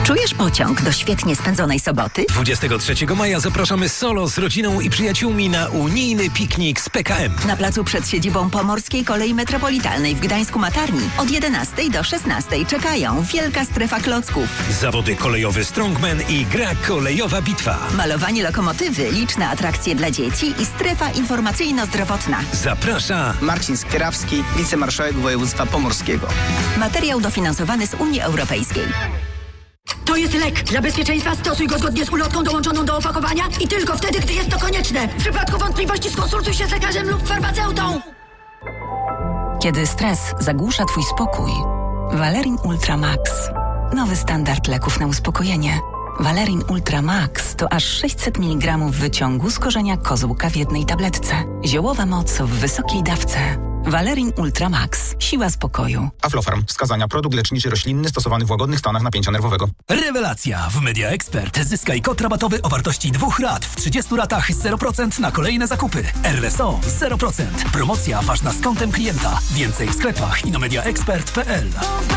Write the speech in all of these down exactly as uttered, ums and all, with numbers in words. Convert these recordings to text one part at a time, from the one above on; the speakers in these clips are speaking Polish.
Czujesz pociąg do świetnie spędzonej soboty? dwudziestego trzeciego maja zapraszamy solo z rodziną i przyjaciółmi na unijny piknik z P K M. Na placu przed siedzibą Pomorskiej Kolei Metropolitalnej w Gdańsku-Matarni od jedenastej do szesnastej czekają wielka strefa klocków. Zawody kolejowy Strongman i gra kolejowa bitwa. Malowanie lokomotywy, liczne atrakcje dla dzieci i strefa informacyjno-zdrowotna. Zaprasza Marcin Skierawski, wicemarszałek województwa pomorskiego. Materiał dofinansowany z Unii Europejskiej. To jest lek. Dla bezpieczeństwa stosuj go zgodnie z ulotką dołączoną do opakowania i tylko wtedy, gdy jest to konieczne. W przypadku wątpliwości skonsultuj się z lekarzem lub farmaceutą. Kiedy stres zagłusza Twój spokój, Valerin Ultra Max. Nowy standard leków na uspokojenie. Valerin Ultra Max to aż sześćset miligramów wyciągu z korzenia kozłka w jednej tabletce. Ziołowa moc w wysokiej dawce. Valerin Ultra Max. Siła spokoju. Aflofarm. Wskazania. Produkt leczniczy roślinny stosowany w łagodnych stanach napięcia nerwowego. Rewelacja! W Media Expert zyskaj kod rabatowy o wartości dwóch rat w trzydziestu ratach zero procent na kolejne zakupy. R S O zero procent. Promocja ważna z kontem klienta. Więcej w sklepach i na media expert kropka p l.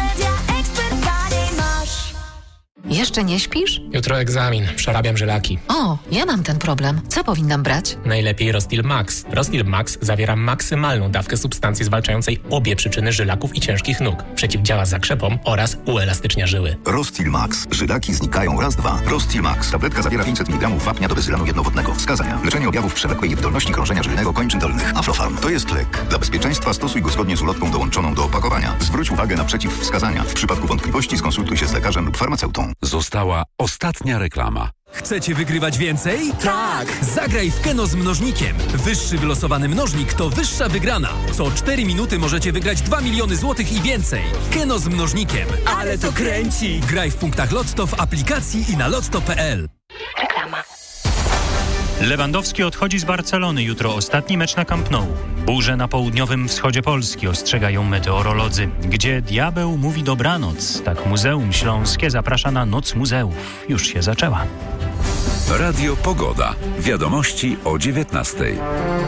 Jeszcze nie śpisz? Jutro egzamin. Przerabiam żylaki. O, ja mam ten problem. Co powinnam brać? Najlepiej Rostil Max. Rostil Max zawiera maksymalną dawkę substancji zwalczającej obie przyczyny żylaków i ciężkich nóg. Przeciwdziała zakrzepom oraz uelastycznia żyły. Rostil Max. Żylaki znikają raz, dwa. Rostil Max. Tabletka zawiera pięćset miligramów wapnia do bezylanu jednowodnego. Wskazania. Leczenie objawów przewlekłej niewydolności krążenia żylnego kończyn dolnych. Aflofarm. To jest lek. Dla bezpieczeństwa stosuj go zgodnie z ulotką dołączoną do opakowania. Zwróć uwagę na przeciwwskazania. W przypadku wątpliwości skonsultuj się z lekarzem lub farmaceutą. Została ostatnia reklama. Chcecie wygrywać więcej? Tak! Zagraj w Keno z mnożnikiem. Wyższy wylosowany mnożnik to wyższa wygrana. Co cztery minuty możecie wygrać dwa miliony złotych i więcej. Keno z mnożnikiem. Ale to kręci! Graj w punktach Lotto w aplikacji i na lotto kropka p l. Reklama. Lewandowski odchodzi z Barcelony. Jutro ostatni mecz na Camp Nou. Burze na południowym wschodzie Polski ostrzegają meteorolodzy. Gdzie diabeł mówi dobranoc, tak Muzeum Śląskie zaprasza na Noc Muzeów. Już się zaczęła. Radio Pogoda. Wiadomości o dziewiętnastej.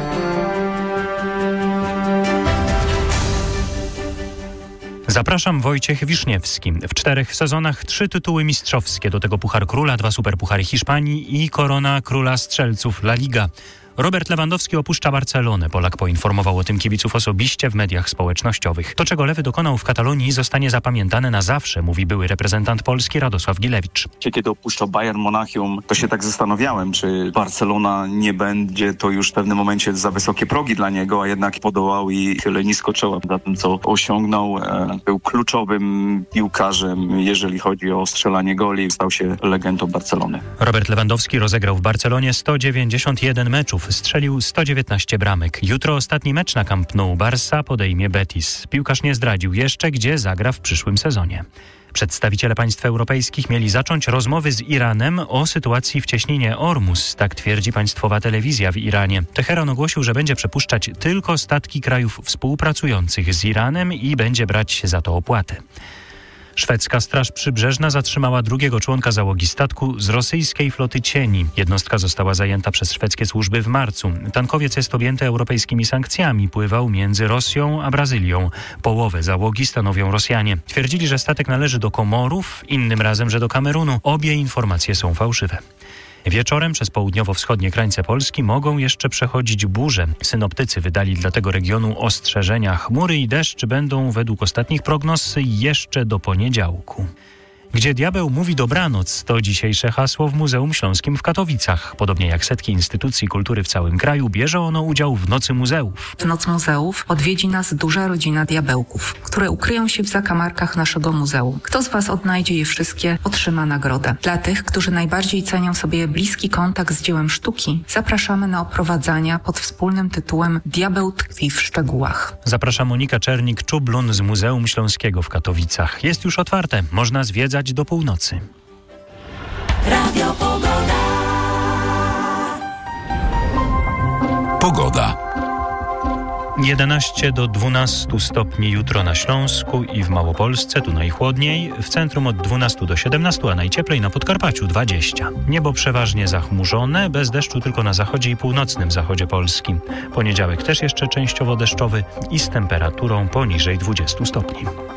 Zapraszam, Wojciech Wiszniewski. W czterech sezonach trzy tytuły mistrzowskie, do tego Puchar Króla, dwa Superpuchary Hiszpanii i Korona Króla Strzelców La Liga. Robert Lewandowski opuszcza Barcelonę. Polak poinformował o tym kibiców osobiście w mediach społecznościowych. To, czego Lewy dokonał w Katalonii, zostanie zapamiętane na zawsze, mówi były reprezentant Polski Radosław Gilewicz. Kiedy opuszczał Bayern Monachium, to się tak zastanawiałem, czy Barcelona nie będzie to już w pewnym momencie za wysokie progi dla niego, a jednak podołał i tyle nisko czoła za tym, co osiągnął. Był kluczowym piłkarzem, jeżeli chodzi o strzelanie goli. Stał się legendą Barcelony. Robert Lewandowski rozegrał w Barcelonie sto dziewięćdziesiąt jeden meczów. Strzelił sto dziewiętnaście bramek. Jutro ostatni mecz na Camp Nou. Barça podejmie Betis. Piłkarz nie zdradził jeszcze, gdzie zagra w przyszłym sezonie. Przedstawiciele państw europejskich mieli zacząć rozmowy z Iranem o sytuacji w cieśninie Ormus, tak twierdzi państwowa telewizja w Iranie. Teheran ogłosił, że będzie przepuszczać tylko statki krajów współpracujących z Iranem i będzie brać za to opłatę. Szwedzka Straż Przybrzeżna zatrzymała drugiego członka załogi statku z rosyjskiej floty cieni. Jednostka została zajęta przez szwedzkie służby w marcu. Tankowiec jest objęty europejskimi sankcjami. Pływał między Rosją a Brazylią. Połowę załogi stanowią Rosjanie. Twierdzili, że statek należy do Komorów, innym razem, że do Kamerunu. Obie informacje są fałszywe. Wieczorem przez południowo-wschodnie krańce Polski mogą jeszcze przechodzić burze. Synoptycy wydali dla tego regionu ostrzeżenia. Chmury i deszcz będą według ostatnich prognoz jeszcze do poniedziałku. Gdzie diabeł mówi dobranoc, to dzisiejsze hasło w Muzeum Śląskim w Katowicach. Podobnie jak setki instytucji kultury w całym kraju, bierze ono udział w Nocy Muzeów. W Noc Muzeów odwiedzi nas duża rodzina diabełków, które ukryją się w zakamarkach naszego muzeum. Kto z Was odnajdzie je wszystkie, otrzyma nagrodę. Dla tych, którzy najbardziej cenią sobie bliski kontakt z dziełem sztuki, zapraszamy na oprowadzania pod wspólnym tytułem Diabeł tkwi w szczegółach. Zaprasza Monika Czernik-Czublun z Muzeum Śląskiego w Katowicach. Jest już otwarte, można zwiedzać do północy. Radio Pogoda. Pogoda. jedenaście do dwunastu stopni jutro na Śląsku i w Małopolsce, tu najchłodniej, w centrum od dwunastu do siedemnastu, a najcieplej na Podkarpaciu dwadzieścia. Niebo przeważnie zachmurzone, bez deszczu tylko na zachodzie i północnym zachodzie Polski. Poniedziałek też jeszcze częściowo deszczowy i z temperaturą poniżej dwudziestu stopni.